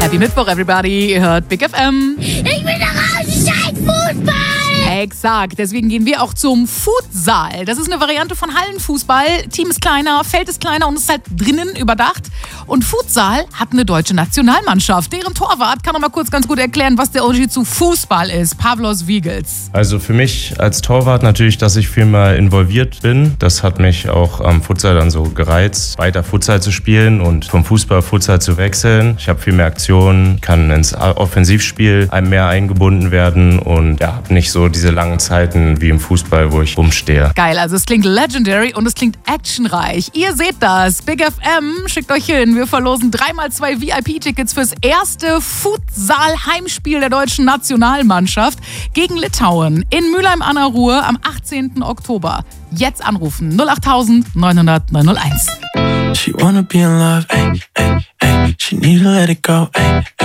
Happy Mittwoch, everybody. Ihr hört Big FM. Ich bin doch raus, scheiß Fußball! Exakt, deswegen gehen wir auch zum Futsal. Das ist eine Variante von Hallenfußball. Team ist kleiner, Feld ist kleiner und ist halt drinnen überdacht. Und Futsal hat eine deutsche Nationalmannschaft. Deren Torwart kann noch mal kurz ganz gut erklären, was der Unterschied zu Fußball ist. Pavlos Wiegels. Also für mich als Torwart natürlich, dass ich viel mal involviert bin. Das hat mich auch am Futsal dann so gereizt, weiter Futsal zu spielen und vom Fußball auf Futsal zu wechseln. Ich habe viel mehr Aktionen, kann ins Offensivspiel mehr eingebunden werden und ja, habe nicht so diese langen Zeiten wie im Fußball, wo ich rumstehe. Geil, also es klingt legendary und es klingt actionreich. Ihr seht das. Big FM, schickt euch hin. Wir verlosen 3x2 VIP-Tickets fürs erste Futsal-Heimspiel der deutschen Nationalmannschaft gegen Litauen in Mülheim an der Ruhr am 18. Oktober. Jetzt anrufen 08000 900 901. She wanna be in love, ay, ay, ay. She need to let it go, ay,